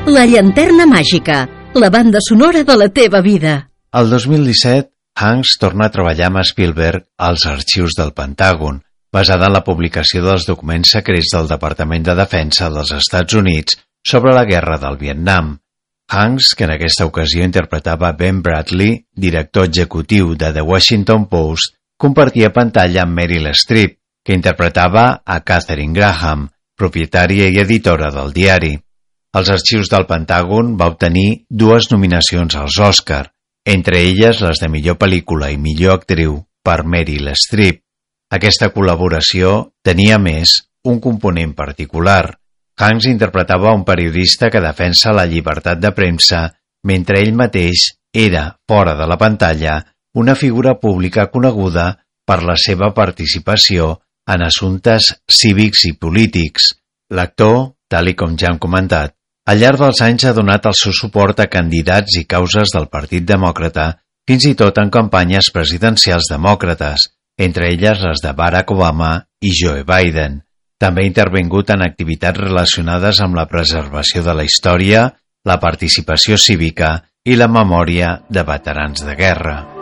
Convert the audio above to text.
La llanterna màgica, la banda sonora de la teva vida. El 2017, Hanks torna a treballar amb Spielberg als arxius del Pentàgon, basada en la publicació dels documents secrets del Departament de Defensa dels Estats Units sobre la guerra del Vietnam. Hanks, que en aquesta ocasió interpretava Ben Bradley, director executiu de The Washington Post, compartia pantalla amb Meryl Streep, que interpretava a Katharine Graham, propietària i editora del diari. Els arxius del Pentàgon va obtenir 2 nominacions als Oscar, entre elles les de millor pel·lícula i millor actriu per Meryl Streep. Aquesta col·laboració tenia, més, un component particular. Hanks interpretava un periodista que defensa la llibertat de premsa mentre ell mateix era, fora de la pantalla, una figura pública coneguda per la seva participació en assumptes cívics i polítics. L'actor, tal com ja hem comentat, al llarg dels anys ha donat el seu suport a candidats i causes del Partit Demòcrata, fins i tot en campanyes presidencials demòcrates, entre elles les de Barack Obama i Joe Biden. També ha intervingut en activitats relacionades amb la preservació de la història, la participació cívica i la memòria de veterans de guerra.